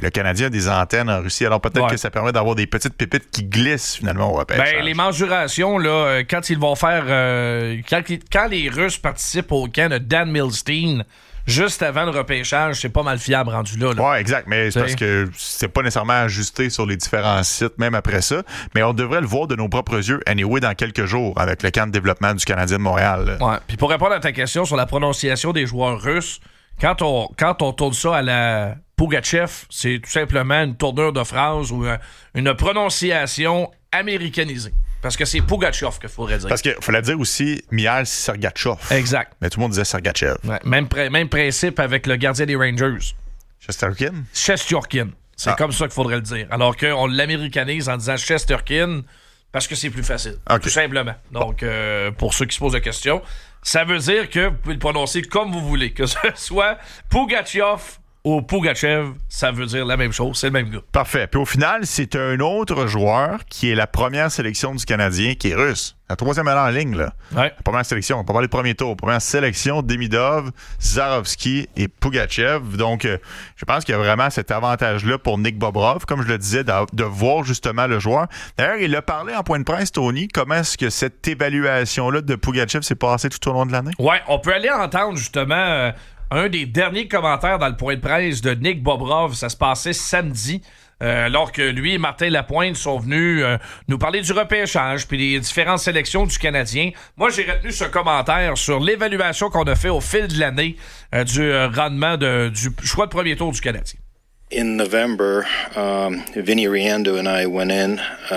le Canadien a des antennes en Russie. Alors peut-être que ça permet d'avoir des petites pépites qui glissent finalement au repêchage. Ben, les mensurations, là, quand ils vont faire... quand les Russes participent au camp de Dan Milstein, juste avant le repêchage, c'est pas mal fiable rendu là. Oui, exact. Mais c'est parce que c'est pas nécessairement ajusté sur les différents sites, même après ça. Mais on devrait le voir de nos propres yeux, anyway, dans quelques jours, avec le camp de développement du Canadien de Montréal. Ouais. Puis pour répondre à ta question sur la prononciation des joueurs russes, quand on tourne ça à la Pougatchev, c'est tout simplement une tournure de phrase ou une prononciation américanisée. Parce que c'est Pougatchev qu'il faudrait dire. Parce qu'il fallait dire aussi Mihail Sergachev. Exact. Mais tout le monde disait Sergachev. Ouais, même principe avec le gardien des Rangers. Shesterkin? C'est comme ça qu'il faudrait le dire. Alors qu'on l'américanise en disant Shesterkin parce que c'est plus facile. Okay. Tout simplement. Donc, pour ceux qui se posent la question, ça veut dire que vous pouvez le prononcer comme vous voulez. Que ce soit Pougatchev ou Pougatchev, ça veut dire la même chose. C'est le même gars. Parfait. Puis au final, c'est un autre joueur qui est la première sélection du Canadien qui est russe. La troisième année en ligne, là. Ouais. La première sélection. On peut parler du premier tour. Première sélection, Demidov, Zarovski et Pougatchev. Donc, je pense qu'il y a vraiment cet avantage-là pour Nick Bobrov, comme je le disais, de voir justement le joueur. D'ailleurs, il a parlé en point de presse, Tony. Comment est-ce que cette évaluation-là de Pougatchev s'est passée tout au long de l'année? Ouais, on peut aller entendre justement... un des derniers commentaires dans le point de presse de Nick Bobrov, ça se passait samedi, alors que lui et Martin Lapointe sont venus nous parler du repêchage puis des différentes sélections du Canadien. Moi, j'ai retenu ce commentaire sur l'évaluation qu'on a fait au fil de l'année du rendement du choix de premier tour du Canadien. In November, Vinny Riendeau and I went in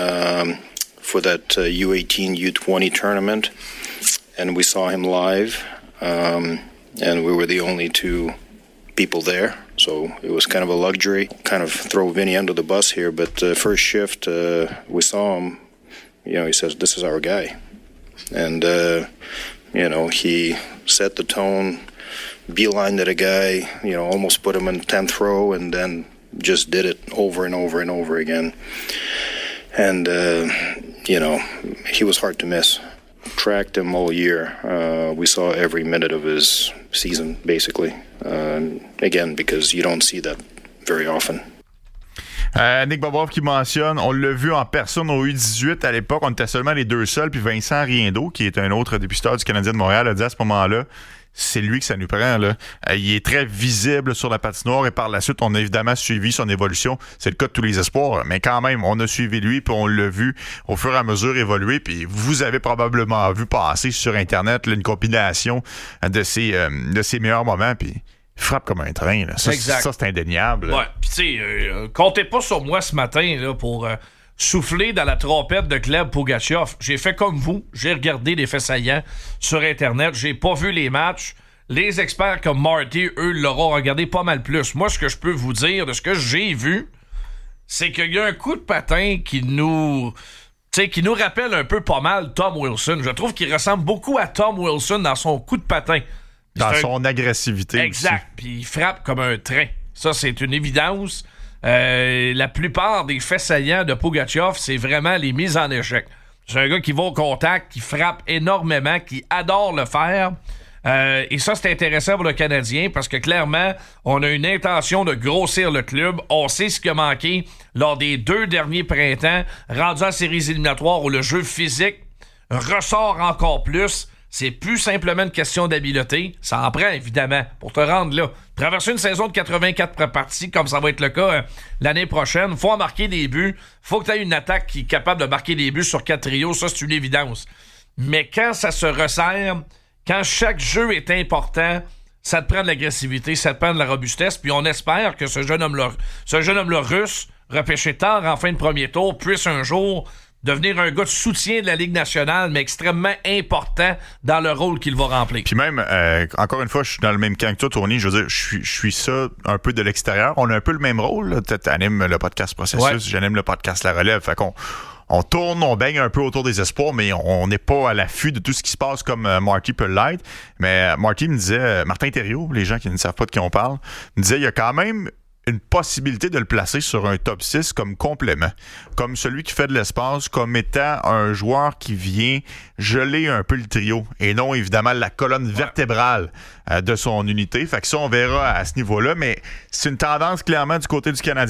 for that U18, U20 tournament, and we saw him live. And we were the only two people there, so it was kind of a luxury. Kind of throw Vinny under the bus here, but first shift, we saw him, he says, this is our guy. And, he set the tone, beelined at a guy, almost put him in 10th row, and then just did it over and over and over again. And, he was hard to miss. Tracked him all year. We saw every minute of his season, basically. Again, because you don't see that very often. Nick Bobrov qui mentionne, on l'a vu en personne au U18 à l'époque, on était seulement les deux seuls, puis Vincent Riendeau, qui est un autre dépisteur du Canadien de Montréal, a dit à ce moment-là, c'est lui que ça nous prend, là. Il est très visible sur la patinoire et par la suite, on a évidemment suivi son évolution. C'est le cas de tous les espoirs, mais quand même, on a suivi lui puis on l'a vu au fur et à mesure évoluer. Puis vous avez probablement vu passer sur Internet là, une compilation de ses meilleurs moments. Puis il frappe comme un train. Là. Ça, c'est indéniable. Ouais, puis tu sais, comptez pas sur moi ce matin là, pour... souffler dans la trompette de Gleb Pougatchev. J'ai fait comme vous. J'ai regardé les faits saillants sur Internet. J'ai pas vu les matchs. Les experts comme Marty, eux, l'auront regardé pas mal plus. Moi, ce que je peux vous dire de ce que j'ai vu, c'est qu'il y a un coup de patin qui nous rappelle un peu pas mal Tom Wilson. Je trouve qu'il ressemble beaucoup à Tom Wilson dans son coup de patin. Dans son agressivité. Exact. Puis il frappe comme un train. Ça, c'est une évidence. La plupart des faits saillants de Pougatchev, c'est vraiment les mises en échec. C'est un gars qui va au contact, qui frappe énormément, qui adore le faire. Et ça, c'est intéressant pour le Canadien parce que clairement, on a une intention de grossir le club. On sait ce qui a manqué lors des 2 derniers printemps, rendu en séries éliminatoires où le jeu physique ressort encore plus. C'est plus simplement une question d'habileté. Ça en prend, évidemment, pour te rendre là. Traverser une saison de 84 parties, comme ça va être le cas l'année prochaine, faut en marquer des buts. Faut que tu aies une attaque qui est capable de marquer des buts sur 4 trios. Ça, c'est une évidence. Mais quand ça se resserre, quand chaque jeu est important, ça te prend de l'agressivité, ça te prend de la robustesse. Puis on espère que ce jeune homme-là russe, repêché tard en fin de premier tour, puisse un jour devenir un gars de soutien de la Ligue nationale, mais extrêmement important dans le rôle qu'il va remplir. Puis même, encore une fois, je suis dans le même camp que toi, Tony. Je veux dire, je suis ça un peu de l'extérieur. On a un peu le même rôle. Tu animes le podcast Processus, j'anime le podcast La Relève. Fait qu'on tourne, on baigne un peu autour des espoirs, mais on n'est pas à l'affût de tout ce qui se passe comme Marty peut l'être. Mais Marty me disait, Martin Thériault, les gens qui ne savent pas de qui on parle, me disait, il y a quand même une possibilité de le placer sur un top 6 comme complément, comme celui qui fait de l'espace, comme étant un joueur qui vient geler un peu le trio et non évidemment la colonne vertébrale de son unité. Fait que ça, on verra à ce niveau-là, mais c'est une tendance clairement du côté du Canadien.